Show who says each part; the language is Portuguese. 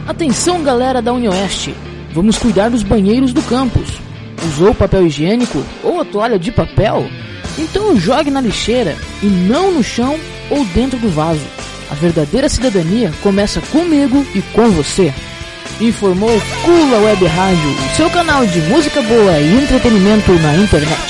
Speaker 1: Atenção, galera da UniOeste, vamos cuidar dos banheiros do campus. Usou papel higiênico ou a toalha de papel? Então jogue na lixeira e não no chão ou dentro do vaso. A verdadeira cidadania começa comigo e com você. Informou Kula Web Rádio, seu canal de música boa e entretenimento na internet.